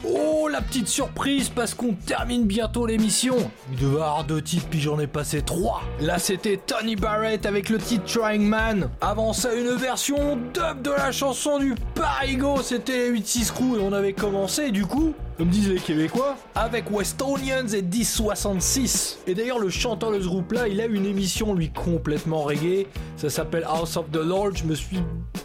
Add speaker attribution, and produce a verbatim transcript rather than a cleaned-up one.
Speaker 1: Oh, la petite surprise parce qu'on termine bientôt l'émission. Il devait y avoir deux titres puis j'en ai passé trois. Là c'était Tony Barrett avec le titre Trying Man. Avant ça une version dub de la chanson du Parigo, c'était les huit six Crew et on avait commencé du coup, comme disent les Québécois, avec Westonians et dix soixante-six. Et d'ailleurs le chanteur de ce groupe là, il a une émission lui complètement reggae, ça s'appelle House of the Lord. Je me suis